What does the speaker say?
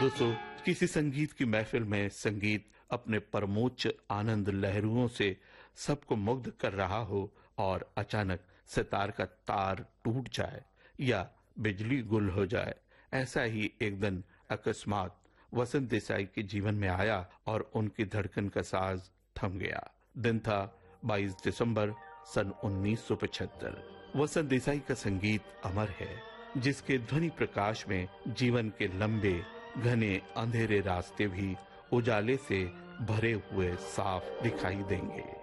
दोस्तों, किसी संगीत की महफिल में संगीत अपने परमोच्च आनंद लहरों से सबको मुग्ध कर रहा हो और अचानक सितार का तार टूट जाए या बिजली गुल हो जाए, ऐसा ही एक दिन अकस्मात वसंत देसाई के जीवन में आया और उनकी धड़कन का साज थम गया। दिन था 22 दिसंबर सन 1975। वसंत देसाई का संगीत अमर है, जिसके ध्वनि प्रकाश में जीवन के लंबे घने अंधेरे रास्ते भी उजाले से भरे हुए साफ दिखाई देंगे।